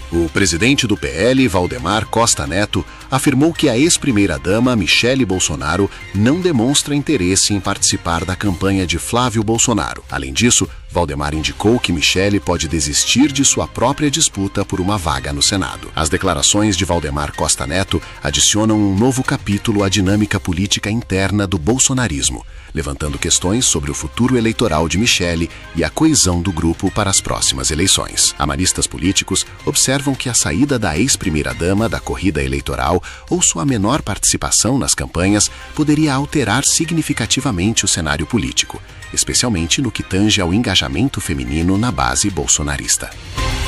O presidente do PL, Valdemar Costa Neto, afirmou que a ex-primeira-dama Michele Bolsonaro não demonstra interesse em participar da campanha de Flávio Bolsonaro. Além disso, Valdemar indicou que Michele pode desistir de sua própria disputa por uma vaga no Senado. As declarações de Valdemar Costa Neto adicionam um novo capítulo à dinâmica política interna do bolsonarismo, levantando questões sobre o futuro eleitoral de Michele e a coesão do grupo para as próximas eleições. Analistas políticos observam que a saída da ex-primeira-dama da corrida eleitoral ou sua menor participação nas campanhas poderia alterar significativamente o cenário político, especialmente no que tange ao engajamento feminino na base bolsonarista.